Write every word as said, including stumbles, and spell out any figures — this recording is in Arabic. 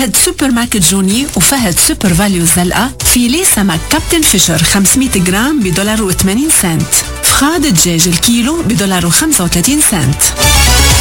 فهد سوبر ماركت جوني وفهد سوبر فاليو الزلقة فيليه سمك كابتن فيشر خمسمية جرام بدولار وثمانين سنت. فخاد الدجاج الكيلو بدولار وخمسة وثلاثين سنت.